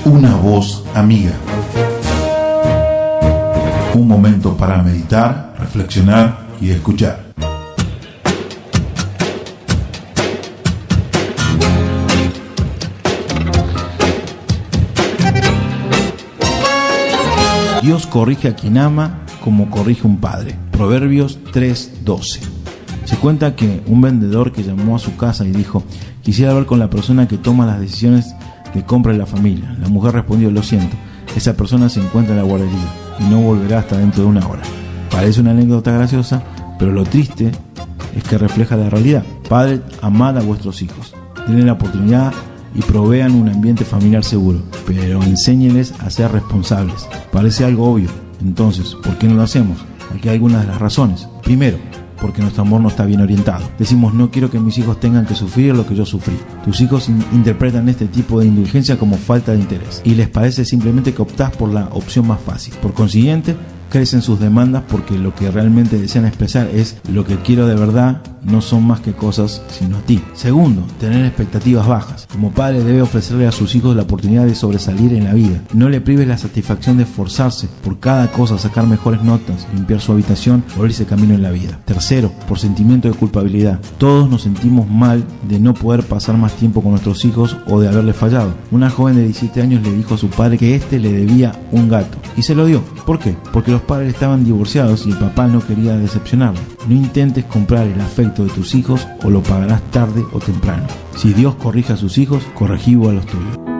Una voz amiga. Un momento para meditar, reflexionar y escuchar. Dios corrige a quien ama como corrige un padre. Proverbios 3:12. Se cuenta que un vendedor que llamó a su casa y dijo: quisiera hablar con la persona que toma las decisiones de compra de la familia. La mujer respondió: lo siento, esa persona se encuentra en la guardería y no volverá hasta dentro de una hora. Parece una anécdota graciosa, pero lo triste es que refleja la realidad. Padres, amad a vuestros hijos, denle la oportunidad y provean un ambiente familiar seguro, pero enséñenles a ser responsables. Parece algo obvio, entonces, ¿por qué no lo hacemos? Aquí hay algunas de las razones. Primero, porque nuestro amor no está bien orientado. Decimos: no quiero que mis hijos tengan que sufrir lo que yo sufrí. Tus hijos interpretan este tipo de indulgencia como falta de interés y les parece simplemente que optás por la opción más fácil. Por consiguiente, crecen sus demandas porque lo que realmente desean expresar es: lo que quiero de verdad no son más que cosas sino a ti. Segundo, tener expectativas bajas. Como padre debe ofrecerle a sus hijos la oportunidad de sobresalir en la vida. No le prives la satisfacción de esforzarse por cada cosa, sacar mejores notas, limpiar su habitación o abrirse camino en la vida. Tercero, por sentimiento de culpabilidad. Todos nos sentimos mal de no poder pasar más tiempo con nuestros hijos o de haberles fallado. Una joven de 17 años le dijo a su padre que éste le debía un gato y se lo dio. ¿Por qué? Porque los padres estaban divorciados y el papá no quería decepcionarlo. No intentes comprar el afecto de tus hijos o lo pagarás tarde o temprano. Si Dios corrige a sus hijos, corregid a los tuyos.